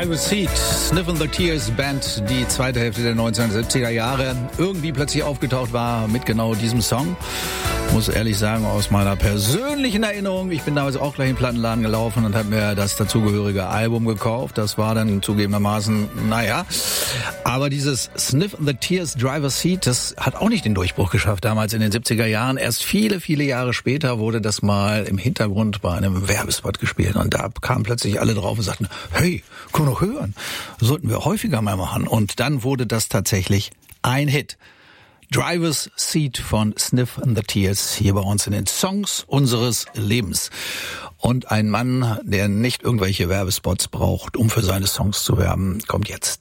Driver's Seat, Sniff and the Tears Band, die zweite Hälfte der 1970er Jahre irgendwie plötzlich aufgetaucht war mit genau diesem Song. Muss ehrlich sagen, aus meiner persönlichen Erinnerung, ich bin damals auch gleich in den Plattenladen gelaufen und habe mir das dazugehörige Album gekauft. Das war dann zugegebenermaßen, naja. Aber dieses Sniff and the Tears Driver's Seat, das hat auch nicht den Durchbruch geschafft damals in den 70er Jahren. Erst viele, viele Jahre später wurde das mal im Hintergrund bei einem Werbespot gespielt. Und da kamen plötzlich alle drauf und sagten, hey, können wir noch hören. Sollten wir häufiger mal machen. Und dann wurde das tatsächlich ein Hit. Driver's Seat von Sniff and the Tears hier bei uns in den Songs unseres Lebens. Und ein Mann, der nicht irgendwelche Werbespots braucht, um für seine Songs zu werben, kommt jetzt.